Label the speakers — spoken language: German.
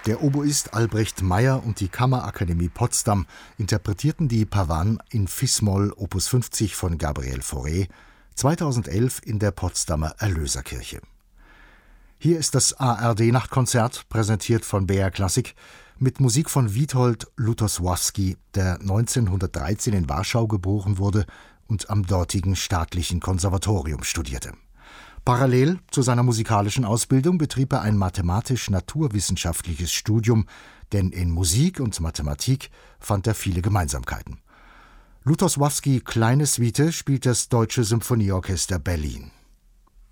Speaker 1: Der Oboist Albrecht Meyer und die Kammerakademie Potsdam interpretierten die Pavane in Fis-Moll Opus 50 von Gabriel Fauré, 2011 in der Potsdamer Erlöserkirche. Hier ist das ARD-Nachtkonzert, präsentiert von BR Klassik, mit Musik von Witold Lutosławski, der 1913 in Warschau geboren wurde und am dortigen Staatlichen Konservatorium studierte. Parallel zu seiner musikalischen Ausbildung betrieb er ein mathematisch-naturwissenschaftliches Studium, denn in Musik und Mathematik fand er viele Gemeinsamkeiten. Lutosławski Kleine Suite spielt das Deutsche Symphonieorchester Berlin.